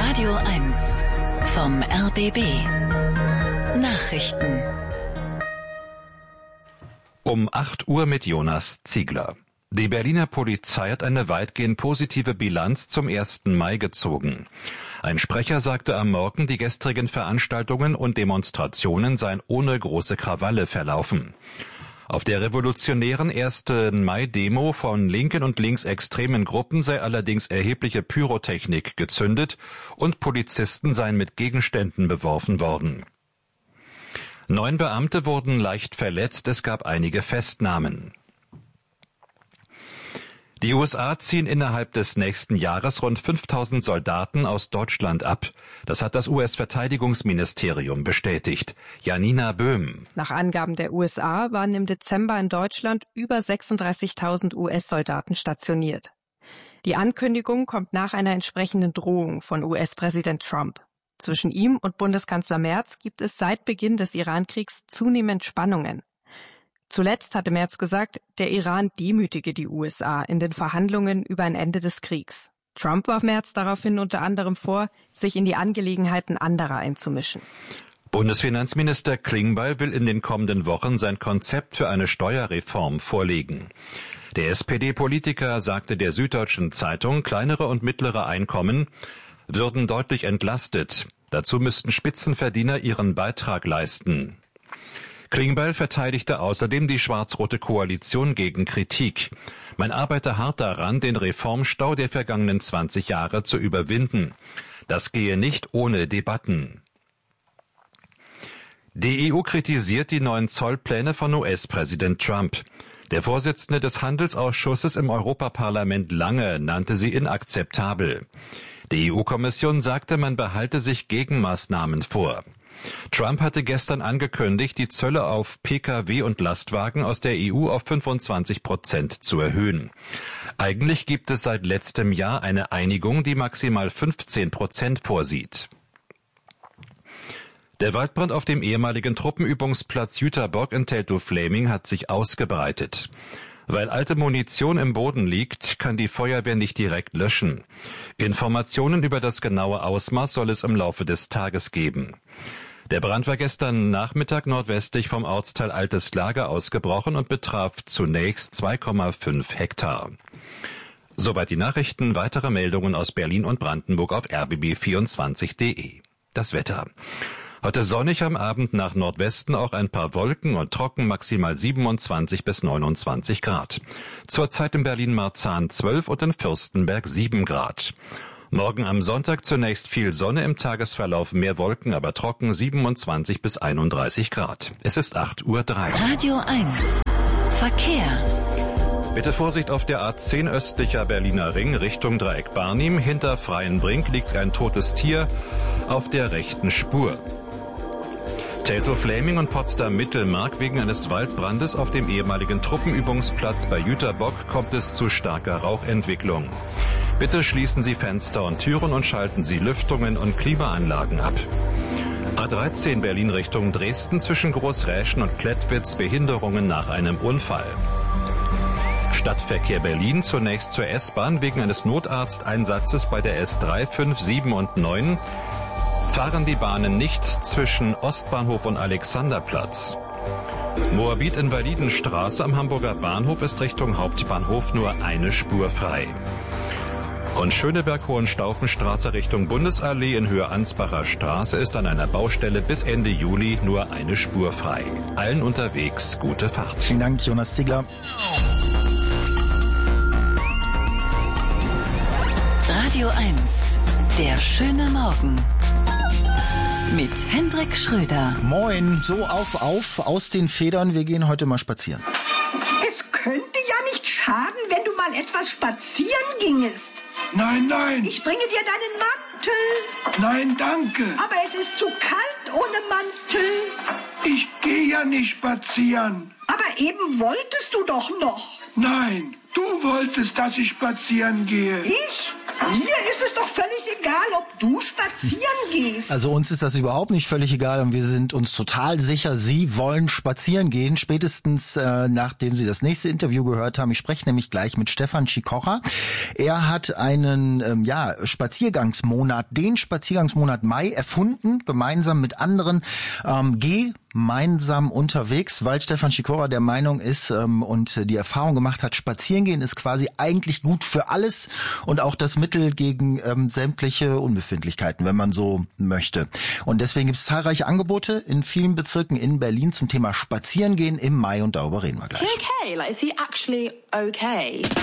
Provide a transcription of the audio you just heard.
Radio 1 vom RBB. Nachrichten. Um 8 Uhr mit Jonas Ziegler. Die Berliner Polizei hat eine weitgehend positive Bilanz zum 1. Mai gezogen. Ein Sprecher sagte am Morgen, die gestrigen Veranstaltungen und Demonstrationen seien ohne große Krawalle verlaufen. Auf der revolutionären 1. Mai-Demo von linken und linksextremen Gruppen sei allerdings erhebliche Pyrotechnik gezündet und Polizisten seien mit Gegenständen beworfen worden. 9 Beamte wurden leicht verletzt, es gab einige Festnahmen. Die USA ziehen innerhalb des nächsten Jahres rund 5000 Soldaten aus Deutschland ab. Das hat das US-Verteidigungsministerium bestätigt. Janina Böhm. Nach Angaben der USA waren im Dezember in Deutschland über 36.000 US-Soldaten stationiert. Die Ankündigung kommt nach einer entsprechenden Drohung von US-Präsident Trump. Zwischen ihm und Bundeskanzler Merz gibt es seit Beginn des Iran-Kriegs zunehmend Spannungen. Zuletzt hatte Merz gesagt, der Iran demütige die USA in den Verhandlungen über ein Ende des Kriegs. Trump warf Merz daraufhin unter anderem vor, sich in die Angelegenheiten anderer einzumischen. Bundesfinanzminister Klingbeil will in den kommenden Wochen sein Konzept für eine Steuerreform vorlegen. Der SPD-Politiker sagte der Süddeutschen Zeitung, kleinere und mittlere Einkommen würden deutlich entlastet. Dazu müssten Spitzenverdiener ihren Beitrag leisten. Klingbeil verteidigte außerdem die schwarz-rote Koalition gegen Kritik. Man arbeite hart daran, den Reformstau der vergangenen 20 Jahre zu überwinden. Das gehe nicht ohne Debatten. Die EU kritisiert die neuen Zollpläne von US-Präsident Trump. Der Vorsitzende des Handelsausschusses im Europaparlament Lange nannte sie inakzeptabel. Die EU-Kommission sagte, man behalte sich Gegenmaßnahmen vor. Trump hatte gestern angekündigt, die Zölle auf Pkw und Lastwagen aus der EU auf 25% zu erhöhen. Eigentlich gibt es seit letztem Jahr eine Einigung, die maximal 15% vorsieht. Der Waldbrand auf dem ehemaligen Truppenübungsplatz Jüterbock in Teltow-Fläming hat sich ausgebreitet. Weil alte Munition im Boden liegt, kann die Feuerwehr nicht direkt löschen. Informationen über das genaue Ausmaß soll es im Laufe des Tages geben. Der Brand war gestern Nachmittag nordwestlich vom Ortsteil Altes Lager ausgebrochen und betraf zunächst 2,5 Hektar. Soweit die Nachrichten. Weitere Meldungen aus Berlin und Brandenburg auf rbb24.de. Das Wetter. Heute sonnig, am Abend nach Nordwesten auch ein paar Wolken und trocken, maximal 27 bis 29 Grad. Zurzeit in Berlin-Marzahn 12 und in Fürstenberg 7 Grad. Morgen am Sonntag zunächst viel Sonne, im Tagesverlauf mehr Wolken, aber trocken, 27 bis 31 Grad. Es ist 8:03 Uhr. Radio 1 Verkehr. Bitte Vorsicht auf der A10 östlicher Berliner Ring Richtung Dreieck Barnim. Hinter Freienbrink liegt ein totes Tier auf der rechten Spur. Teltow-Fläming und Potsdam-Mittelmark. Wegen eines Waldbrandes auf dem ehemaligen Truppenübungsplatz bei Jüterbock kommt es zu starker Rauchentwicklung. Bitte schließen Sie Fenster und Türen und schalten Sie Lüftungen und Klimaanlagen ab. A13 Berlin Richtung Dresden zwischen Großräschen und Klettwitz, Behinderungen nach einem Unfall. Stadtverkehr Berlin zunächst zur S-Bahn. Wegen eines Notarzteinsatzes bei der S3, 5, 7 und 9 fahren die Bahnen nicht zwischen Ostbahnhof und Alexanderplatz. Moabit-Invalidenstraße am Hamburger Bahnhof ist Richtung Hauptbahnhof nur eine Spur frei. Und Schöneberg-Hohenstaufenstraße Richtung Bundesallee in Höhe Ansbacher Straße ist an einer Baustelle bis Ende Juli nur eine Spur frei. Allen unterwegs gute Fahrt. Vielen Dank, Jonas Ziegler. Radio 1, der schöne Morgen. Mit Hendrik Schröder. Moin, so auf, aus den Federn, wir gehen heute mal spazieren. Es könnte ja nicht schaden, wenn du mal etwas spazieren gingest. Nein, nein. Ich bringe dir deinen Mantel. Nein, danke. Aber es ist zu kalt ohne Mantel. Ich gehe ja nicht spazieren. Aber eben wolltest du doch noch. Nein, du wolltest, dass ich spazieren gehe. Ich? Mir ist es doch völlig egal, ob du spazieren gehst. Also uns ist das überhaupt nicht völlig egal und wir sind uns total sicher, Sie wollen spazieren gehen, spätestens nachdem Sie das nächste Interview gehört haben. Ich spreche nämlich gleich mit Stefan Cichora. Er hat einen Spaziergangsmonat, den Spaziergangsmonat Mai erfunden, gemeinsam mit anderen. Gemeinsam unterwegs, weil Stefan Cichora der Meinung ist und die Erfahrung gemacht hat, Spazierengehen ist quasi eigentlich gut für alles und auch das Mittel gegen sämtliche Unbefindlichkeiten, wenn man so möchte. Und deswegen gibt es zahlreiche Angebote in vielen Bezirken in Berlin zum Thema Spazierengehen im Mai und darüber reden wir gleich. Is he okay? Like, is he actually okay?